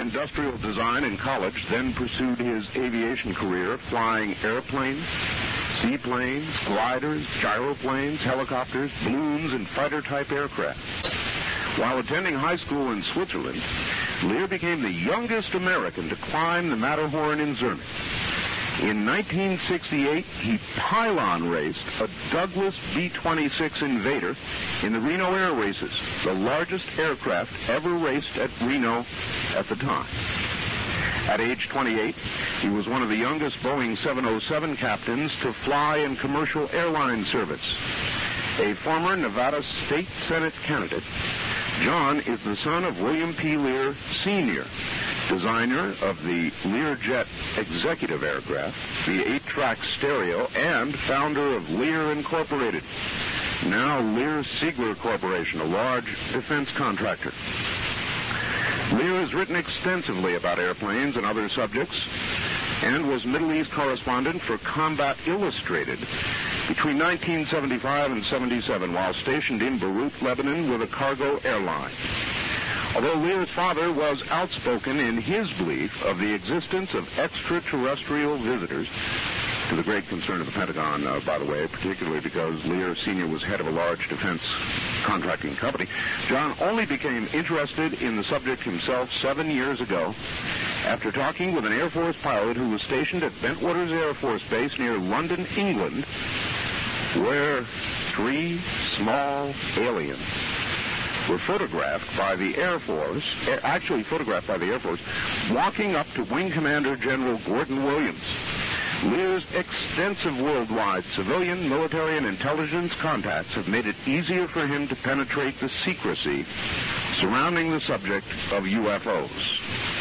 industrial design in college, then pursued his aviation career flying airplanes, seaplanes, gliders, gyroplanes, helicopters, balloons, and fighter-type aircraft. While attending high school in Switzerland, Lear became the youngest American to climb the Matterhorn in Zurich. In 1968, he pylon raced a Douglas B-26 Invader in the Reno Air Races, the largest aircraft ever raced at Reno at the time. At age 28, he was one of the youngest Boeing 707 captains to fly in commercial airline service. A former Nevada State Senate candidate, John is the son of William P. Lear, Sr., designer of the Learjet executive aircraft, the 8-track stereo, and founder of Lear Incorporated, now Lear Siegler Corporation, a large defense contractor. Lear has written extensively about airplanes and other subjects, and was Middle East correspondent for Combat Illustrated between 1975 and 77 while stationed in Beirut, Lebanon with a cargo airline. Although Lear's father was outspoken in his belief of the existence of extraterrestrial visitors, to the great concern of the Pentagon, by the way, particularly because Lear Sr. was head of a large defense contracting company, John only became interested in the subject himself 7 years ago after talking with an Air Force pilot who was stationed at Bentwaters Air Force Base near London, England, where 3 small aliens were photographed by the Air Force, walking up to Wing Commander General Gordon Williams. Lear's extensive worldwide civilian, military, and intelligence contacts have made it easier for him to penetrate the secrecy surrounding the subject of UFOs.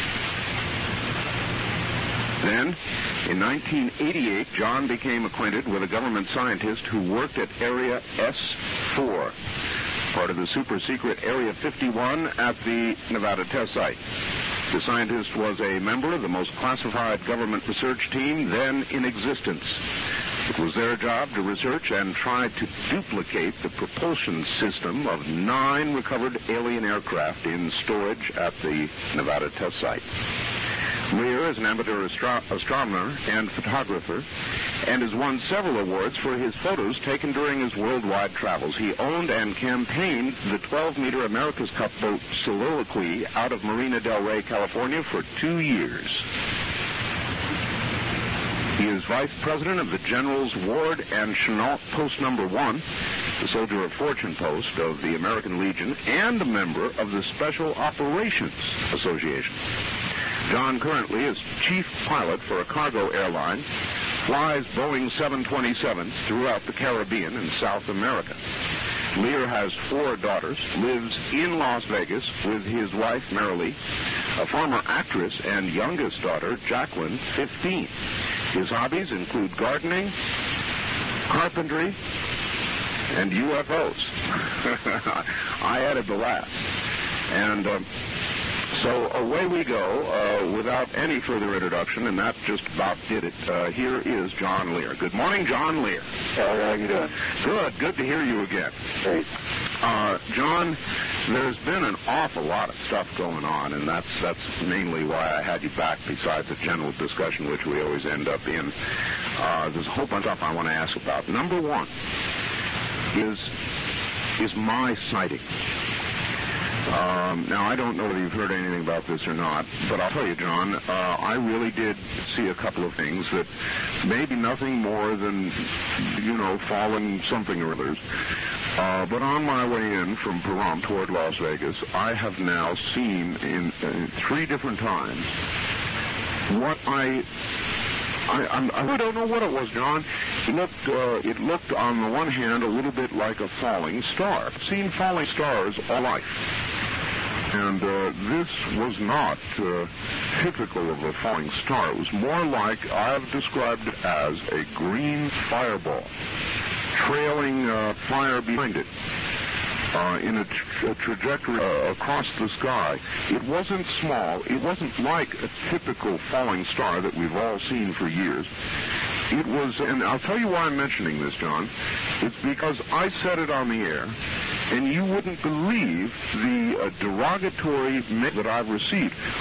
Then, in 1988, John became acquainted with a government scientist who worked at Area S4, part of the super-secret Area 51 at the Nevada test site. The scientist was a member of the most classified government research team then in existence. It was their job to research and try to duplicate the propulsion system of 9 recovered alien aircraft in storage at the Nevada test site. Lear is an amateur astronomer and photographer and has won several awards for his photos taken during his worldwide travels. He owned and campaigned the 12-meter America's Cup boat Soliloquy out of Marina del Rey, California for 2 years. He is vice president of the Generals Ward and Chenault Post Number 1, the Soldier of Fortune Post of the American Legion, and a member of the Special Operations Association. John currently is chief pilot for a cargo airline, flies Boeing 727s throughout the Caribbean and South America. Lear has 4 daughters, lives in Las Vegas with his wife, Marilee, a former actress, and youngest daughter, Jacqueline, 15. His hobbies include gardening, carpentry, and UFOs. I added the last. And so away we go without any further introduction, and that just about did it. Here is John Lear. Good morning, John Lear. How are you doing? Good to hear you again. Great. John, there's been an awful lot of stuff going on, and that's mainly why I had you back, besides the general discussion, which we always end up in. There's a whole bunch of stuff I want to ask about. Number one is my sighting. Now, I don't know whether you've heard anything about this or not, but I'll tell you, John, I really did see a couple of things that maybe nothing more than, falling something or others. But on my way in from Pahrump toward Las Vegas, I have now seen in 3 different times what I don't know what it was, John. It looked on the one hand a little bit like a falling star. I've seen falling stars all life. And this was not typical of a falling star. It was more like I've described it as a green fireball, trailing fire behind it in a trajectory across the sky. It wasn't small. It wasn't like a typical falling star that we've all seen for years. It was, and I'll tell you why I'm mentioning this, John. It's because I said it on the air, and you wouldn't believe the derogatory that I've received.